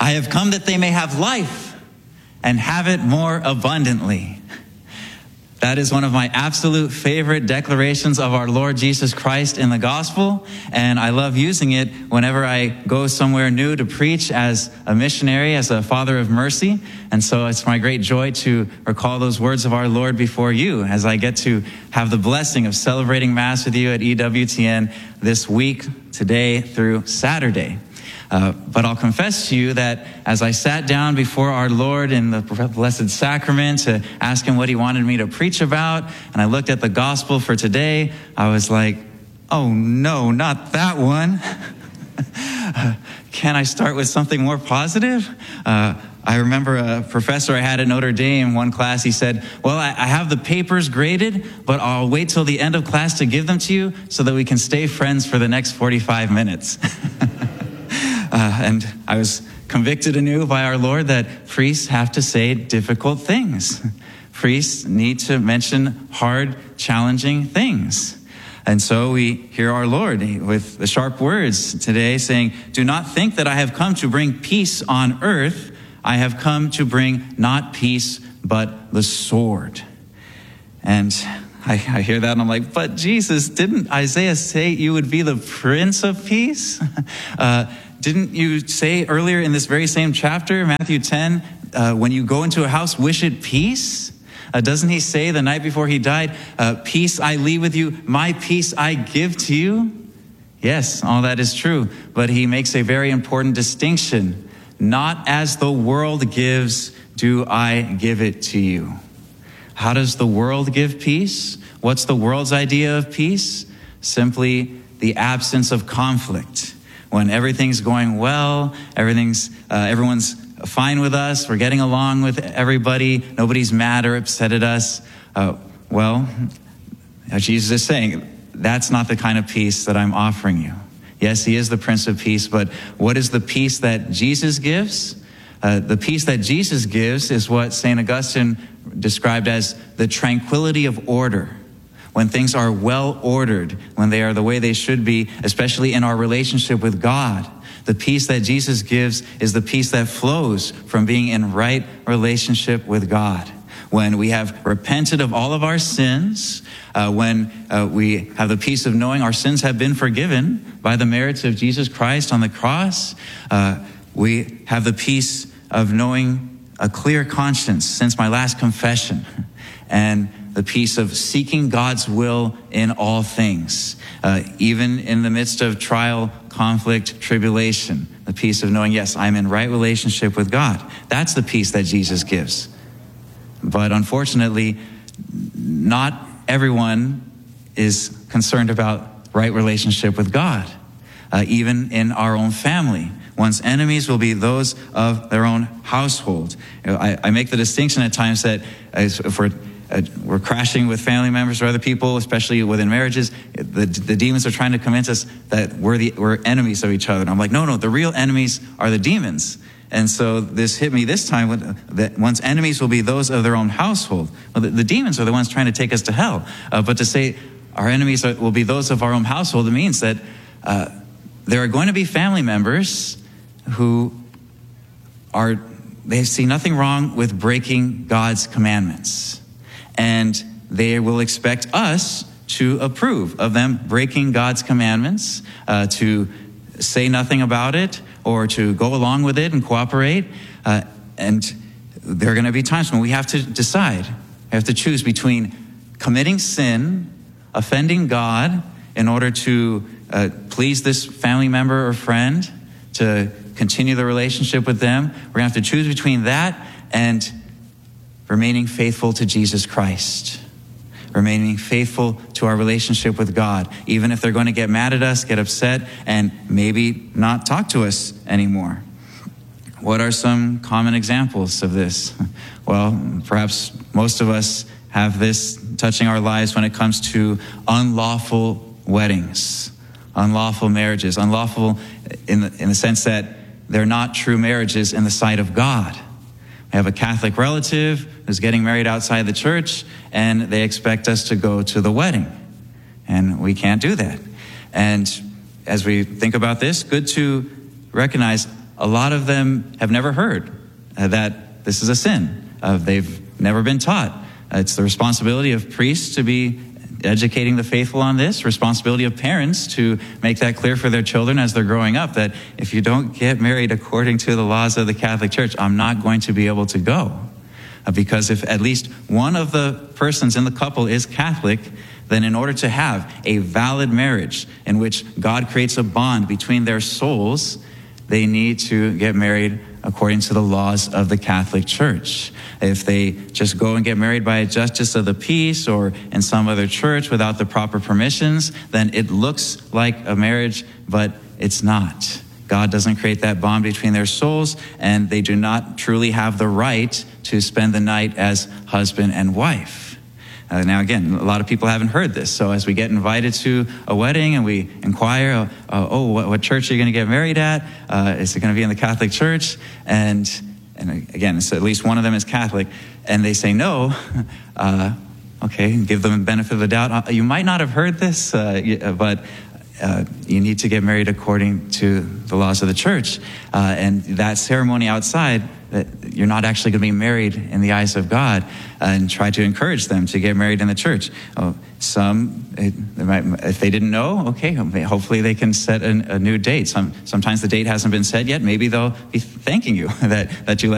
I have come that they may have life and have it more abundantly. That is one of my absolute favorite declarations of our Lord Jesus Christ in the gospel, and I love using it whenever I go somewhere new to preach as a missionary, as a father of mercy. And so it's my great joy to recall those words of our Lord before you as I get to have the blessing of celebrating Mass with you at EWTN this week, today through Saturday. But I'll confess to you that as I sat down before our Lord in the Blessed Sacrament to ask him what he wanted me to preach about, and I looked at the gospel for today, I was like, oh no, not that one. Can I start with something more positive? I remember a professor I had at Notre Dame, one class, he said, well, I have the papers graded, but I'll wait till the end of class to give them to you so that we can stay friends for the next 45 minutes. And I was convicted anew by our Lord that priests have to say difficult things. Priests need to mention hard, challenging things. And so we hear our Lord with the sharp words today saying, do not think that I have come to bring peace on earth. I have come to bring not peace, but the sword. And I hear that and I'm like, but Jesus, didn't Isaiah say you would be the Prince of Peace? Didn't you say earlier in this very same chapter, Matthew 10, when you go into a house, wish it peace? Doesn't he say the night before he died, peace I leave with you, my peace I give to you? Yes, all that is true. But he makes a very important distinction. Not as the world gives, do I give it to you. How does the world give peace? What's the world's idea of peace? Simply the absence of conflict. When everything's going well, everyone's fine with us, we're getting along with everybody, nobody's mad or upset at us. Well, Jesus is saying, that's not the kind of peace that I'm offering you. Yes, he is the Prince of Peace, but what is the peace that Jesus gives? The peace that Jesus gives is what St. Augustine described as the tranquility of order. When things are well ordered, when they are the way they should be, especially in our relationship with God. The peace that Jesus gives is the peace that flows from being in right relationship with God. When we have repented of all of our sins, when we have the peace of knowing our sins have been forgiven by the merits of Jesus Christ on the cross, we have the peace of knowing a clear conscience since my last confession, and the peace of seeking God's will in all things, even in the midst of trial, conflict, tribulation, the peace of knowing, yes, I'm in right relationship with God. That's the peace that Jesus gives. But unfortunately, not everyone is concerned about right relationship with God, even in our own family. One's enemies will be those of their own household. I make the distinction at times that if we're crashing with family members or other people, especially within marriages, the demons are trying to convince us that we're enemies of each other. And I'm like, no, the real enemies are the demons. And so this hit me this time, that one's enemies will be those of their own household. Well, the demons are the ones trying to take us to hell. But to say our enemies will be those of our own household, it means that there are going to be family members who they see nothing wrong with breaking God's commandments. And they will expect us to approve of them breaking God's commandments, to say nothing about it, or to go along with it and cooperate. And there are going to be times when we have to decide. We have to choose between committing sin, offending God in order to please this family member or friend, to continue the relationship with them. We're going to have to choose between that and remaining faithful to Jesus Christ, remaining faithful to our relationship with God, even if they're going to get mad at us, get upset, and maybe not talk to us anymore. What are some common examples of this? Well, perhaps most of us have this touching our lives when it comes to unlawful weddings, unlawful marriages, unlawful in the sense that they're not true marriages in the sight of God. We have a Catholic relative who's getting married outside the church, and they expect us to go to the wedding. And we can't do that. And as we think about this, good to recognize a lot of them have never heard that this is a sin. They've never been taught. It's the responsibility of priests to be educating the faithful on this, responsibility of parents to make that clear for their children as they're growing up, that if you don't get married according to the laws of the Catholic Church, I'm not going to be able to go. Because if at least one of the persons in the couple is Catholic, then in order to have a valid marriage in which God creates a bond between their souls, they need to get married according to the laws of the Catholic Church. If they just go and get married by a justice of the peace or in some other church without the proper permissions, then it looks like a marriage, but it's not. God doesn't create that bond between their souls, and they do not truly have the right to spend the night as husband and wife. Now, again, a lot of people haven't heard this. So as we get invited to a wedding and we inquire, what church are you going to get married at? Is it going to be in the Catholic Church? And again, so at least one of them is Catholic. And they say no. Okay, give them the benefit of the doubt. You might not have heard this, but you need to get married according to the laws of the church. And that ceremony outside, that you're not actually going to be married in the eyes of God, and try to encourage them to get married in the church. If they didn't know, okay, hopefully they can set a new date. Sometimes the date hasn't been set yet. Maybe they'll be thanking you that you let